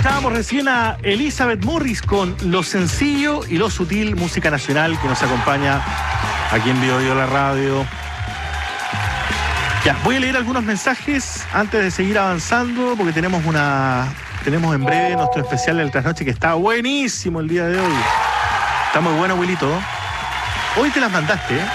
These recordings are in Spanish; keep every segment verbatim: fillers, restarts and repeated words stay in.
Escuchábamos recién a Elizabeth Morris con lo sencillo y lo sutil, música nacional que nos acompaña aquí en Bio Bio la radio. Ya, voy a leer algunos mensajes antes de seguir avanzando porque tenemos una tenemos en breve nuestro especial del trasnoche que está buenísimo el día de hoy. Está muy bueno, Wilito. Hoy te las mandaste, ¿eh?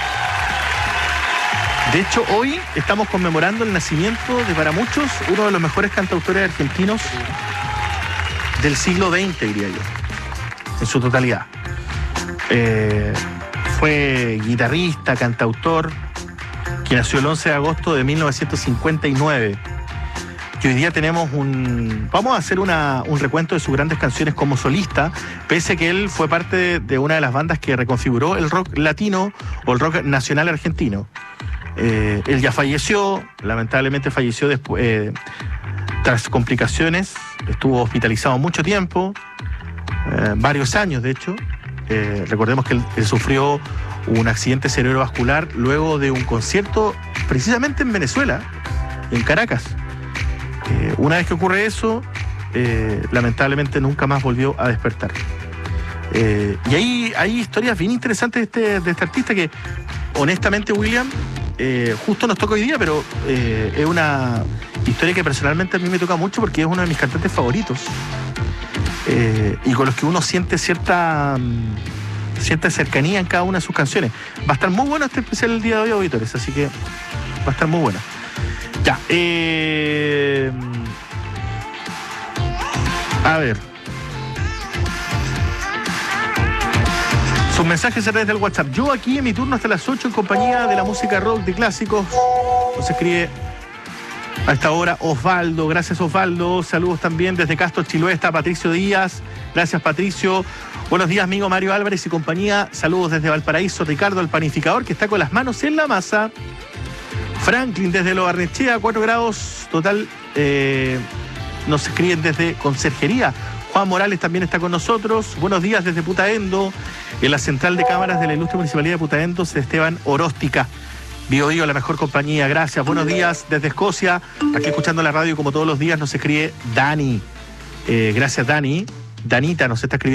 De hecho, hoy estamos conmemorando el nacimiento de, para muchos, uno de los mejores cantautores argentinos del siglo veinte, diría yo, en su totalidad. Eh, fue guitarrista, cantautor, que nació el once de agosto de mil novecientos cincuenta y nueve. Y hoy día tenemos un... Vamos a hacer una, un recuento de sus grandes canciones como solista, pese a que él fue parte de, de una de las bandas que reconfiguró el rock latino o el rock nacional argentino. Eh, él ya falleció, lamentablemente falleció después, eh, tras complicaciones, estuvo hospitalizado mucho tiempo, eh, varios años de hecho. Eh, recordemos que él, él sufrió un accidente cerebrovascular luego de un concierto precisamente en Venezuela, en Caracas. Eh, una vez que ocurre eso, eh, lamentablemente nunca más volvió a despertar. Eh, y hay, hay historias bien interesantes de este, de este artista que, honestamente, William, eh, justo nos toca hoy día, pero eh, es una historia que personalmente a mí me toca mucho porque es uno de mis cantantes favoritos, eh, y con los que uno siente cierta, cierta cercanía en cada una de sus canciones. Va a estar muy bueno este especial el día de hoy, auditores, así que va a estar muy bueno. Ya, eh, a ver. Sus mensajes a través del WhatsApp. Yo aquí en mi turno hasta las ocho en compañía de la música rock de clásicos. Nos escribe a esta hora Osvaldo. Gracias, Osvaldo. Saludos también desde Castro, Chiloé, está Patricio Díaz. Gracias, Patricio. Buenos días, amigo Mario Álvarez y compañía. Saludos desde Valparaíso. Ricardo, el panificador, que está con las manos en la masa. Franklin desde Lo Barnechea, cuatro grados total. Eh, nos escriben desde Conserjería. Juan Morales también está con nosotros. Buenos días desde Putaendo, en la central de cámaras de la ilustre municipalidad de Putaendo, Esteban Oróstica. Bio Bio, la mejor compañía. Gracias. Buenos días desde Escocia. Aquí escuchando la radio como todos los días nos escribe Dani. Eh, gracias, Dani. Danita nos está escribiendo.